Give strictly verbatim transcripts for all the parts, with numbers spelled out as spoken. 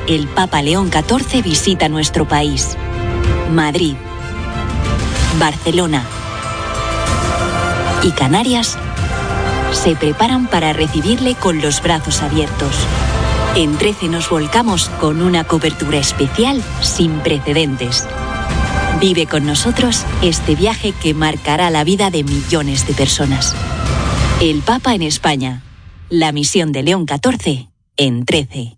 el Papa León catorce visita nuestro país. Madrid, Barcelona y Canarias se preparan para recibirle con los brazos abiertos. En trece nos volcamos con una cobertura especial sin precedentes. Vive con nosotros este viaje que marcará la vida de millones de personas. El Papa en España. La misión de León catorce en trece.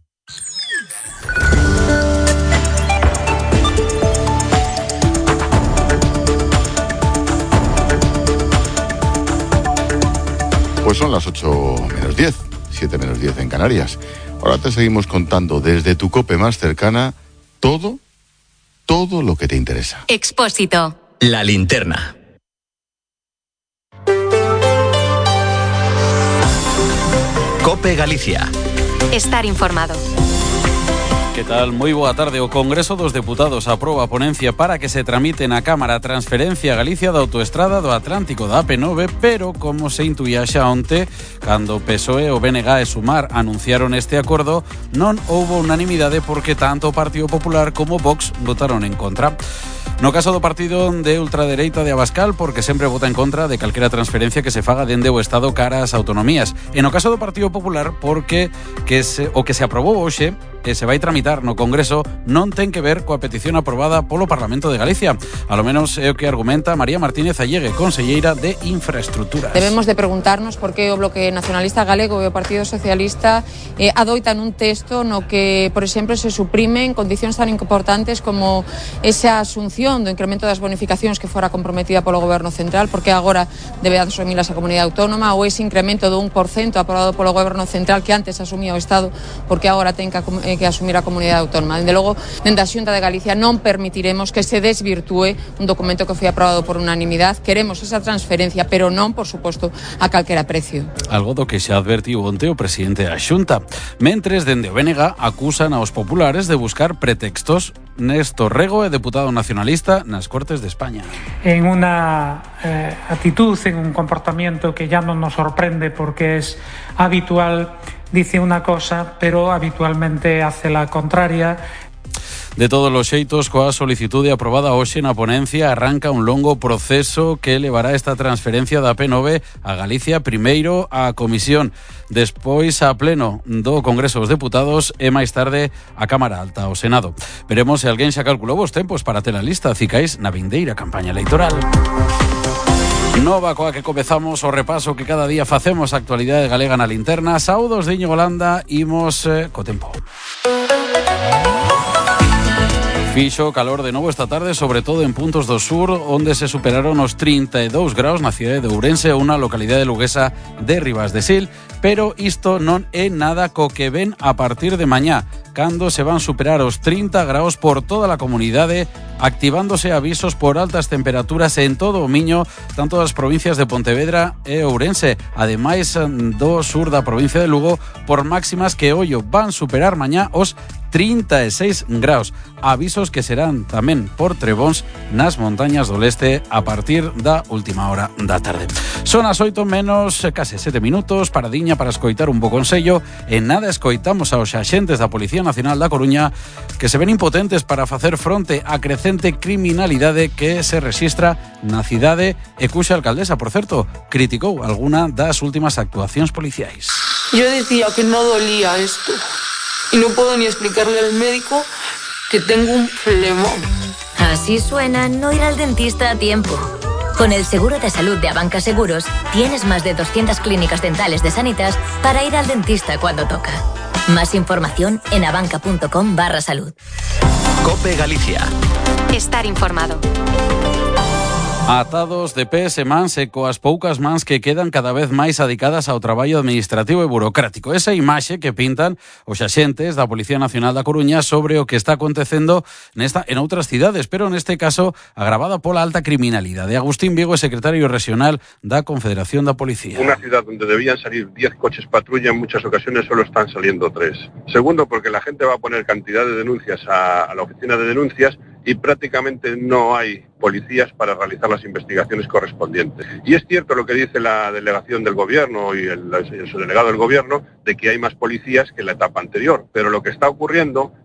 Pues son las ocho menos diez, siete menos diez en Canarias. Ahora te seguimos contando desde tu COPE más cercana todo, todo lo que te interesa. Expósito. La linterna. COPE Galicia. Estar informado. Que tal? Moi boa tarde. O Congreso dos Deputados aproba a ponencia para que se tramite na Cámara a transferencia a Galicia da autoestrada do Atlántico da A P nove, pero como se intuía xa onte, cando P S O E, o B N G e Sumar anunciaron este acordo, non houbo unanimidade porque tanto o Partido Popular como Vox votaron en contra. No caso do partido de ultradereita de Abascal, porque sempre vota en contra de calquera transferencia que se faga dende o Estado cara ás autonomías. E no caso do Partido Popular, porque que se, o que se aprobou hoxe e se vai tramitar no Congreso non ten que ver coa petición aprobada polo Parlamento de Galicia. A lo menos é o que argumenta María Martínez Allegue, conselleira de Infraestructuras. Debemos de preguntarnos por que o Bloque Nacionalista Galego e o Partido Socialista eh, adoitan un texto no que, por exemplo, se suprimen condicións tan importantes como esa asunción do incremento das bonificacións que fora comprometida polo Goberno Central, porque agora debe asumilas a Comunidade Autónoma, ou ese incremento do un por cento aprobado polo Goberno Central que antes asumía o Estado, porque agora ten que, eh, que asumir a Comunidade Autónoma. Dende logo, dende a Xunta de Galicia non permitiremos que se desvirtúe un documento que foi aprobado por unanimidade. Queremos esa transferencia, pero non, por suposto, a calquera precio. Algo do que xa advertiu onte o presidente da Xunta. Mentres, dende o B N G acusan aos populares de buscar pretextos. Néstor Rego é deputado nacionalista nas Cortes de España. En una eh, actitud, en un comportamiento que ya no nos sorprende porque es habitual, dice una cosa, pero habitualmente hace la contraria. De todos os xeitos, coa solicitude aprobada hoxe na ponencia, arranca un longo proceso que levará esta transferencia da A P nove a Galicia, primeiro á Comisión, despois a pleno do Congreso dos Deputados e máis tarde a Cámara Alta, ao Senado. Veremos se alguén xa calculou os tempos para ter a lista cicais na vindeira campaña electoral. Nova coa que comezamos o repaso que cada día facemos a actualidade galega na linterna. Saúdos de Íñigo Landa, imos eh, co tempo. Fixo calor de novo esta tarde, sobre todo en puntos do sur, onde se superaron os trinta e dous graus na cidade de Ourense, unha localidade luguesa de Ribas de Sil, pero isto non é nada co que ven a partir de mañá, cando se van superar os trinta graus por toda a comunidade, activándose avisos por altas temperaturas en todo o Miño, tanto das provincias de Pontevedra e Ourense, ademais do sur da provincia de Lugo, por máximas que ollo van superar mañá os trinta e seis graus. Avisos que serán tamén por trebóns nas montañas do leste a partir da última hora da tarde. Son as oito menos case sete minutos, paradiña para escoitar un bo consello. En nada escoitamos aos axentes da Policía Nacional da Coruña que se ven impotentes para facer fronte á crecente criminalidade que se rexistra na cidade e cuxa alcaldesa, por certo, criticou alguna das últimas actuacións policiais. Yo decía que no dolía esto. Y no puedo ni explicarle al médico que tengo un flemón. Así suena no ir al dentista a tiempo. Con el seguro de salud de Abanca Seguros, tienes más de doscientas clínicas dentales de Sanitas para ir al dentista cuando toca. Más información en abanca.com barra salud. COPE Galicia. Estar informado. Atados de pés e mans e coas poucas mans que quedan cada vez máis adicadas ao traballo administrativo e burocrático. Esa imaxe que pintan os axentes da Policía Nacional da Coruña sobre o que está acontecendo nesta en outras cidades, pero neste caso agravada pola alta criminalidade. Agustín Vigo é secretario regional da Confederación da Policía. Una ciudad donde debían salir diez coches patrulla, en muchas ocasiones solo están saliendo tres. Segundo, porque la gente va a poner cantidad de denuncias a, a la oficina de denuncias y prácticamente no hay policías para realizar las investigaciones correspondientes. Y es cierto lo que dice la delegación del gobierno y el, el subdelegado del gobierno de que hay más policías que en la etapa anterior, pero lo que está ocurriendo